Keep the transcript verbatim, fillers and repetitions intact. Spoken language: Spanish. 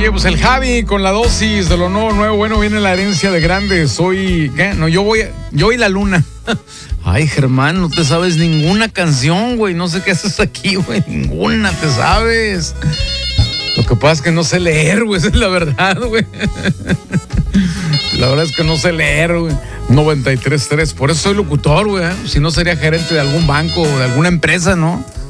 Oye, pues el Javi con la dosis de lo nuevo, nuevo, bueno, viene la herencia de grandes. Soy, ¿qué? No, yo voy, yo y la luna. Ay, Germán, no te sabes ninguna canción, güey. No sé qué haces aquí, güey. Ninguna te sabes. Lo que pasa es que no sé leer, güey. Esa es la verdad, güey. La verdad es que no sé leer, güey. noventa y tres punto tres. Por eso soy locutor, güey. Si no sería gerente de algún banco o de alguna empresa, ¿no?